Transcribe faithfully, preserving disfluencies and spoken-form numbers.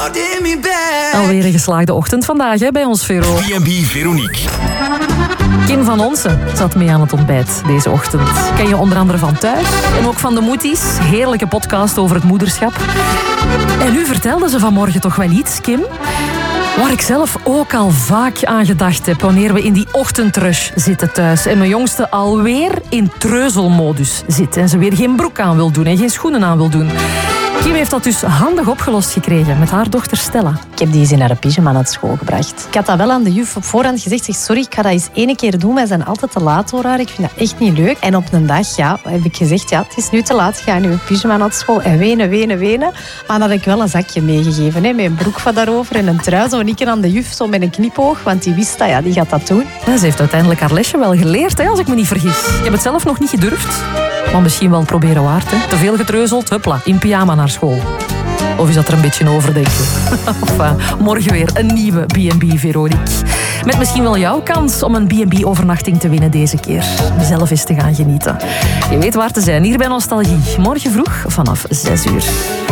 Alweer een geslaagde ochtend vandaag hè, bij ons, Vero. B en B Veronique. Kim van Onsen zat mee aan het ontbijt deze ochtend. Ken je onder andere van Thuis en ook van De Moeties. Heerlijke podcast over het moederschap. En nu vertelde ze vanmorgen toch wel iets, Kim, waar ik zelf ook al vaak aan gedacht heb wanneer we in die ochtendrush zitten thuis en mijn jongste alweer in treuzelmodus zit en ze weer geen broek aan wil doen en geen schoenen aan wil doen. Kim heeft dat dus handig opgelost gekregen met haar dochter Stella. Ik heb die eens in haar pyjama naar school gebracht. Ik had dat wel aan de juf op voorhand gezegd. Zeg, sorry, ik ga dat eens één keer doen. Wij zijn altijd te laat voor haar. Ik vind dat echt niet leuk. En op een dag ja, heb ik gezegd, ja, het is nu te laat. Ga in uw pyjama naar school. En wenen, wenen, wenen. Maar dan had ik wel een zakje meegegeven. Hè, met een broek van daarover en een trui. Zo en ik aan de juf zo met een knipoog. Want die wist dat, ja, die gaat dat doen. Ja, ze heeft uiteindelijk haar lesje wel geleerd, hè, als ik me niet vergis. Ik heb het zelf nog niet gedurfd. Maar misschien wel proberen waard. Hè. Te veel getreuzeld, huppla, in pyjama naar school. Of is dat er een beetje over, denk je? Enfin, morgen weer een nieuwe B en B Veronique. Met misschien wel jouw kans om een B en B overnachting te winnen deze keer. Zelf eens te gaan genieten. Je weet waar te zijn, hier bij Nostalgie. Morgen vroeg vanaf zes uur.